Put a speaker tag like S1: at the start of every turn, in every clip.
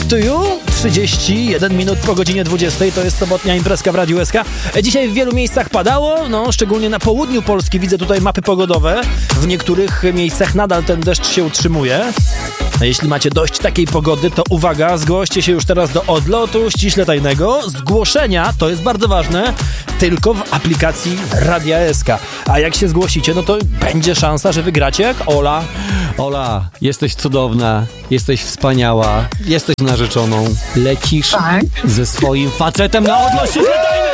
S1: to You. 31 minut po godzinie 20. To jest sobotnia imprezka w Radiu SK. Dzisiaj w wielu miejscach padało, szczególnie na południu Polski. Widzę tutaj mapy pogodowe. W niektórych miejscach nadal ten deszcz się utrzymuje. A jeśli macie dość takiej pogody, to uwaga, zgłoście się już teraz do odlotu ściśle tajnego. Zgłoszenia, to jest bardzo ważne, tylko w aplikacji Radia SK. A jak się zgłosicie, to będzie szansa, że wygracie jak Ola.
S2: Ola, jesteś cudowna, jesteś wspaniała, jesteś narzeczoną. Lecisz ze swoim facetem na odlot ściśle tajny!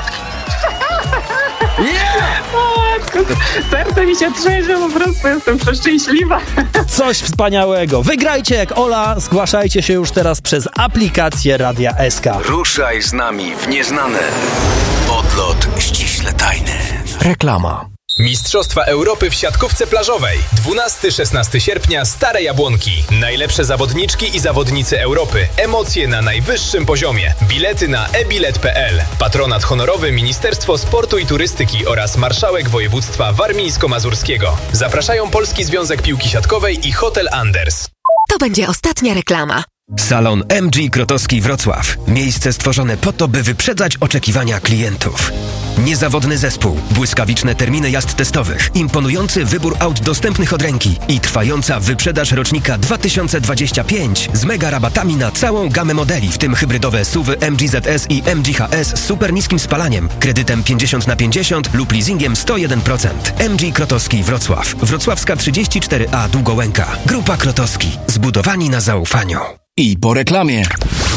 S3: Serce mi się trzęsie, po prostu jestem przeszczęśliwa.
S1: Coś wspaniałego. Wygrajcie jak Ola, zgłaszajcie się już teraz przez aplikację Radia SK.
S4: Ruszaj z nami w nieznane. Odlot ściśle tajny.
S5: Reklama.
S6: Mistrzostwa Europy w siatkówce plażowej. 12-16 sierpnia, Stare Jabłonki. Najlepsze zawodniczki i zawodnicy Europy. Emocje na najwyższym poziomie. Bilety na ebilet.pl. Patronat honorowy Ministerstwo Sportu i Turystyki oraz Marszałek Województwa Warmińsko-Mazurskiego. Zapraszają Polski Związek Piłki Siatkowej i Hotel Anders.
S7: To będzie ostatnia reklama.
S5: Salon MG Krotowski Wrocław. Miejsce stworzone po to, by wyprzedzać oczekiwania klientów. Niezawodny zespół, błyskawiczne terminy jazd testowych, imponujący wybór aut dostępnych od ręki i trwająca wyprzedaż rocznika 2025 z mega rabatami na całą gamę modeli, w tym hybrydowe SUV-y MG ZS i MG HS z super niskim spalaniem, kredytem 50/50 lub leasingiem 101%. MG Krotowski Wrocław. Wrocławska 34A Długołęka. Grupa Krotowski. Zbudowani na zaufaniu.
S8: I po reklamie.